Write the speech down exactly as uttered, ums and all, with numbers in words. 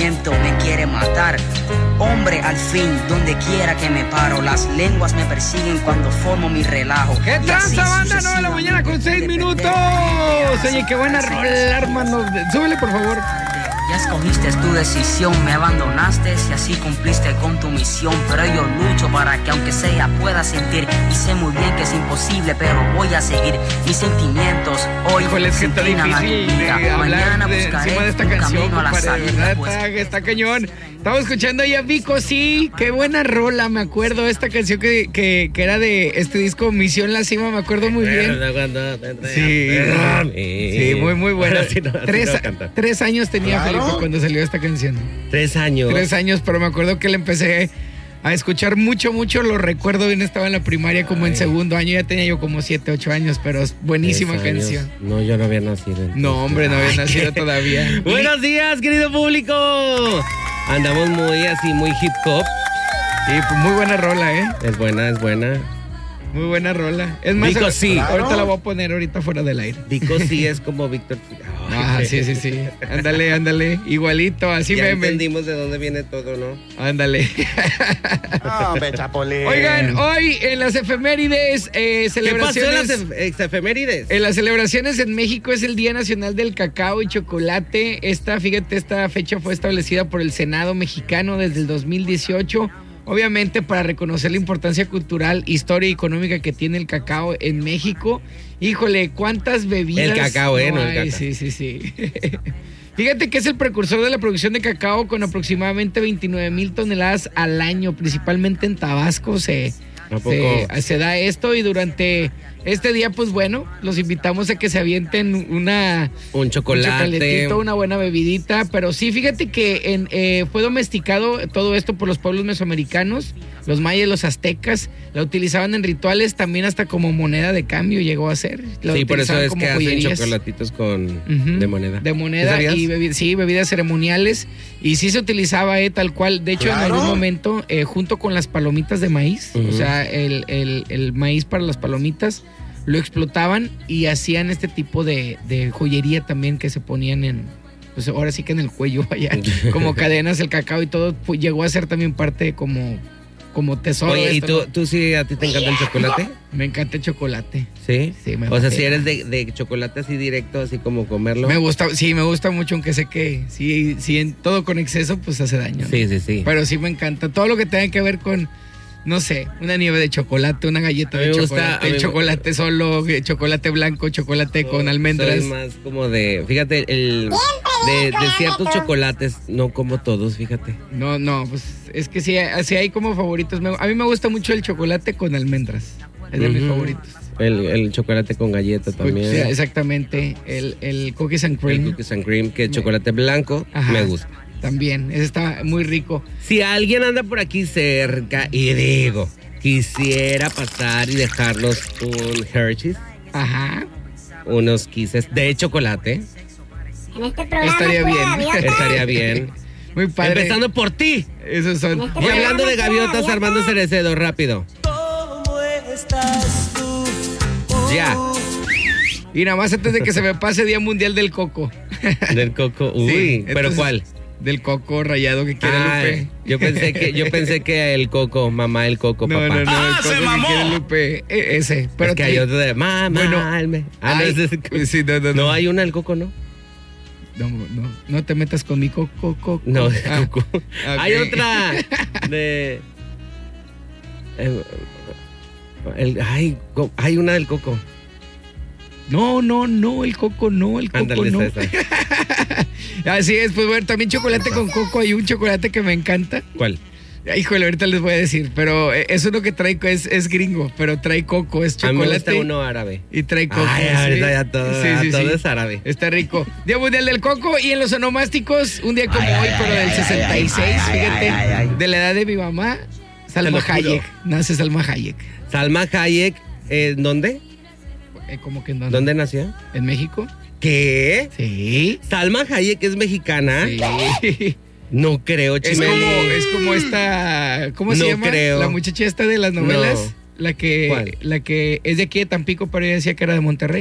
sentimiento me quiere matar. Hombre, al fin, donde quiera que me paro, las lenguas me persiguen cuando formo mi relajo. ¡Qué tranza, banda! nueve de la mañana con seis minutos. Oye, qué buena rola, hermano. Súbele, por favor. Ya escogiste tu decisión, me abandonaste y así cumpliste con tu misión. Pero yo lucho para que aunque sea pueda sentir. Y sé muy bien que es imposible, pero voy a seguir mis sentimientos. Hoy Híjole, es que está difícil de hablar de, encima de esta canción, compadre. De verdad, pues. está, está cañón. Estamos escuchando ahí a Vico, sí, qué buena rola, me acuerdo, esta canción que, que, que era de este disco Misión La Cima, me acuerdo muy bien. Sí, sí, muy, muy buena. Sí, no, tres, no tres años tenía ¿Claro? Felipe cuando salió esta canción. Tres años. Tres años, pero me acuerdo que la empecé a escuchar mucho, mucho, lo recuerdo bien, estaba en la primaria como Ay. en segundo año, ya tenía yo como siete, ocho años, pero es buenísima canción. No, yo no había nacido. Entonces. No, hombre, no había Ay, nacido ¿qué? todavía. Buenos días, querido público. Andamos muy así, muy hip hop. Sí, pues muy buena rola, ¿eh? Es buena, es buena. Muy buena rola. Es más, Vico sí. Ahorita la voy a poner ahorita fuera del aire. Vico sí es como Víctor. Ah, sí, sí, sí. Ándale, ándale. Igualito, así ya me entendimos de dónde viene todo, ¿no? Ándale. No, me chapolín. Oigan, hoy en las efemérides, eh, celebraciones. ¿Qué pasó en las ef efemérides? En las celebraciones en México es el Día Nacional del Cacao y Chocolate. Esta, fíjate, esta fecha fue establecida por el Senado mexicano desde el dos mil dieciocho. Obviamente para reconocer la importancia cultural, historia y económica que tiene el cacao en México. Híjole, cuántas bebidas. El cacao, ¿eh? No, no el cacao. Sí, sí, sí. Fíjate que es el precursor de la producción de cacao con aproximadamente veintinueve mil toneladas al año, principalmente en Tabasco se, se, se da esto y durante este día, pues bueno, los invitamos a que se avienten una... Un chocolate. Un una buena bebidita, pero sí, fíjate que en, eh, fue domesticado todo esto por los pueblos mesoamericanos, los mayas, los aztecas, la utilizaban en rituales, también hasta como moneda de cambio llegó a ser. La sí, por eso es que joyerías. Hacen chocolatitos con uh-huh. de moneda. De moneda y bebidas, sí, bebidas ceremoniales, y sí se utilizaba eh, tal cual, de hecho ¿Claro? en algún momento, eh, junto con las palomitas de maíz, uh-huh. o sea, el, el, el maíz para las palomitas, lo explotaban y hacían este tipo de, de joyería también que se ponían en, pues ahora sí que en el cuello, vaya, como cadenas, el cacao y todo, pues, llegó a ser también parte como, como tesoro. Oye, ¿y esto, tú, ¿no? tú sí, a ti te encanta el chocolate? Me encanta el chocolate. ¿Sí? Sí, me O sea, si eres de, de chocolate así directo, así como comerlo. Me gusta, sí, me gusta mucho, aunque sé que sí, sí, en todo con exceso, pues hace daño, ¿no? Sí, sí, sí. Pero sí me encanta, todo lo que tenga que ver con... No sé, una nieve de chocolate, una galleta de gusta, chocolate, chocolate me... solo, chocolate blanco, chocolate no, con almendras. Soy más como de, fíjate, el de, de ciertos chocolates, no como todos, fíjate. No, no, pues es que sí, sí hay como favoritos. A mí me gusta mucho el chocolate con almendras, es de uh-huh. mis favoritos. El, el chocolate con galleta también. Sí, exactamente, el, el cookies and cream. El cookies and cream, que el chocolate blanco Ajá. me gusta. También, ese está muy rico. Si alguien anda por aquí cerca y digo, quisiera pasar y dejarnos un Hershey's. Ajá. Unos kisses de chocolate. En este programa estaría bien. Estaría bien. Muy padre. Empezando por ti. Esos son. Y hablando de gaviotas, Armando Cerecedo, rápido. ¿Cómo estás tú? Ya. Y nada más antes de que se me pase Día Mundial del Coco. Del coco, uy, sí, pero entonces, ¿cuál? Del coco rayado que quiere ah, Lupe. Yo pensé que yo pensé que el coco, mamá, el coco, no, papá. No, no, ¡Ah, el coco se que mamó! quiere Lupe, e ese. Pero es que hay otro de mamá, bueno, alme. Ah, hay, no, es de, sí, no, no, no. no hay una del coco, ¿no? No, no, no te metas con mi coco, coco. No, de ah, coco. Okay. Hay otra de eh, el, ay, hay una del coco. No, no, no, el coco no, el coco Ándale, no. Esa. Así es, pues bueno, también chocolate con coco. Hay un chocolate que me encanta. ¿Cuál? Híjole, ahorita les voy a decir, pero es uno que trae, es, es gringo, pero trae coco, es chocolate. A mí me gusta uno árabe. Y trae coco. Ay, sí. ahorita ya todo, sí, sí, todo sí. es árabe. Está rico. Día Mundial del Coco y en los onomásticos, un día como ay, hoy, ay, pero del sesenta y seis, ay, fíjate, ay, ay, ay. de la edad de mi mamá, Salma Hayek. Nace Salma Hayek. Salma Hayek, ¿en dónde? Eh, ¿Cómo que en dónde? ¿Dónde nació? ¿En México? ¿Qué? Sí. Salma Hayek es mexicana. Sí. No creo, es como, es como esta, ¿cómo se no llama? Creo. La muchacha esta de las novelas, no. la que, ¿Cuál? la que es de aquí de Tampico, pero ella decía que era de Monterrey.